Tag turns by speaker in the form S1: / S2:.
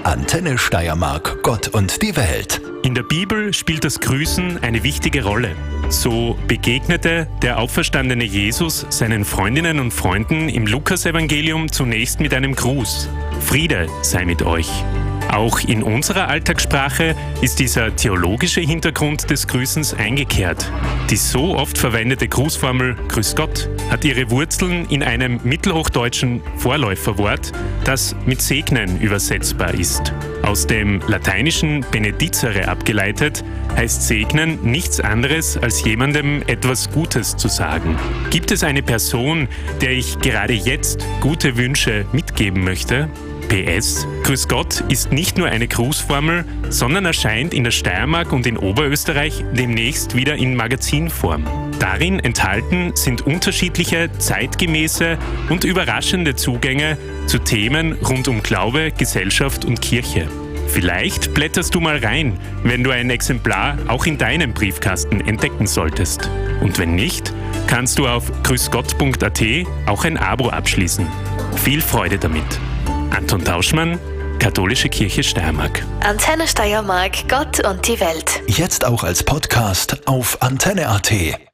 S1: Antenne Steiermark, Gott und die Welt.
S2: In der Bibel spielt das Grüßen eine wichtige Rolle. So begegnete der auferstandene Jesus seinen Freundinnen und Freunden im Lukasevangelium zunächst mit einem Gruß. Friede sei mit euch. Auch in unserer Alltagssprache ist dieser theologische Hintergrund des Grüßens eingekehrt. Die so oft verwendete Grußformel Grüß Gott hat ihre Wurzeln in einem mittelhochdeutschen Vorläuferwort, das mit Segnen übersetzbar ist. Aus dem lateinischen benedicere abgeleitet, heißt Segnen nichts anderes, als jemandem etwas Gutes zu sagen. Gibt es eine Person, der ich gerade jetzt gute Wünsche mitgeben möchte? PS, Grüß Gott ist nicht nur eine Grußformel, sondern erscheint in der Steiermark und in Oberösterreich demnächst wieder in Magazinform. Darin enthalten sind unterschiedliche, zeitgemäße und überraschende Zugänge zu Themen rund um Glaube, Gesellschaft und Kirche. Vielleicht blätterst du mal rein, wenn du ein Exemplar auch in deinem Briefkasten entdecken solltest. Und wenn nicht, kannst du auf grüßgott.at auch ein Abo abschließen. Viel Freude damit. Anton Tauschmann, Katholische Kirche Steiermark.
S3: Antenne Steiermark, Gott und die Welt.
S1: Jetzt auch als Podcast auf antenne.at.